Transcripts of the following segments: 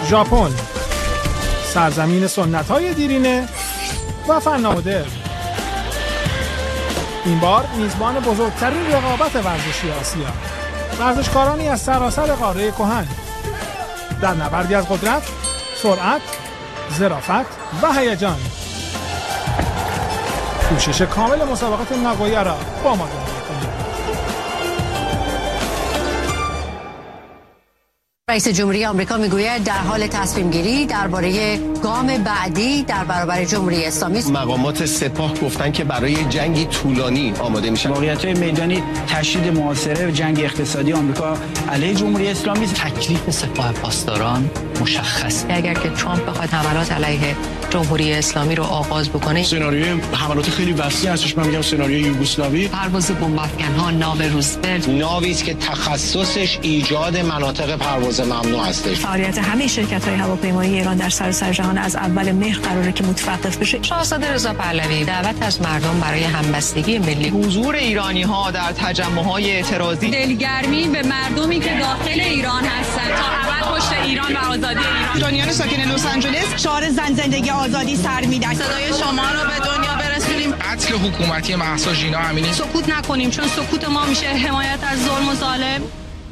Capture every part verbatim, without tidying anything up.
ژاپن، سرزمین سنت‌های دیرینه و فن مدرن. این بار میزبان بزرگترین رقابت ورزشی آسیا، ورزشکارانی از سراسر قاره کهن در نبردی از قدرت، سرعت، ظرافت و هیجان. کوشش کامل مسابقات ناگویا را با ما دنبال کنید. رئیس جمهوری آمریکا میگوید در حال تصمیم گیری درباره گام بعدی در برابر جمهوری اسلامی است. مقامات سپاه گفتن که برای جنگی طولانی آماده میشن. واقعیت‌های میدانی تشدید محاصره و جنگ اقتصادی آمریکا علیه جمهوری اسلامی است. تکلیف سپاه پاسداران مشخص. اگر که ترامپ بخواد حملات علیه جمهوری اسلامی رو آغاز بکنه، سناریوی حملات خیلی وسیع هستش. من میگم سناریوی یوگسلاوی. پرواز بمب‌افکن‌ها ناو روزولت، ناوی است که تخصصش ایجاد مناطق پرواز ممنوع هستش. فعالیت همه شرکت‌های هواپیمایی ایران در سراسر جهان از اول مهر قراره که متوقف بشه. شاهزاده رضا پهلوی دعوت از مردم برای همبستگی ملی، حضور ایرانی‌ها در تجمع‌های اعتراضی، دلگرمی به مردمی که داخل ایران هستند تا ابد پشت ایران و آزادی ایران. ایرانیان ساکن لس آنجلس شعار زن زندگی آزادی سر میدن. صدای شما رو به دنیا برسونیم. قتل حکومتی مهسا ژینا امینی. سکوت نکنیم، چون سکوت ما میشه حمایت از ظلم و ظالم.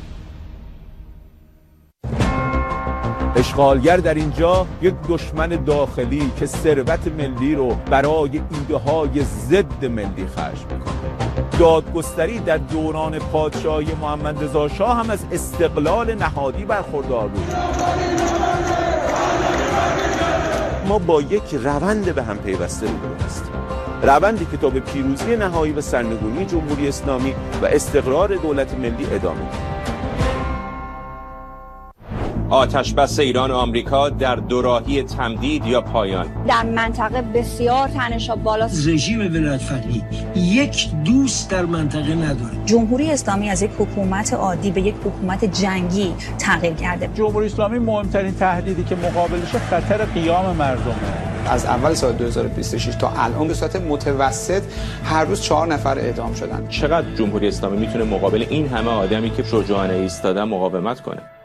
اشغالگر در اینجا یک دشمن داخلی که ثروت ملی رو برای ایده‌های ضد ملی خرج میکنه. دادگستری در دوران پادشاهی محمد رضا شاه هم از استقلال نهادی برخوردار بود. ما با یک روند به هم پیوسته روبرو هستیم. روندی که تا به پیروزی نهایی و سرنگونی جمهوری اسلامی و استقرار دولت ملی ادامه دارد. آتش بس ایران و آمریکا در دوراهی تمدید یا پایان. در منطقه بسیار تنش‌ها بالاست. رژیم ولایت فقیه یک دوست در منطقه نداره. جمهوری اسلامی از یک حکومت عادی به یک حکومت جنگی تغییر کرده. جمهوری اسلامی مهمترین تهدیدی که مقابلش خطر قیام مردمه. از اول سال دو هزار و بیست و شش تا الان به صورت متوسط هر روز چهار نفر اعدام شدن. چقدر جمهوری اسلامی میتونه مقابل این همه آدمی که شجاعانه ایستادن مقاومت کنه؟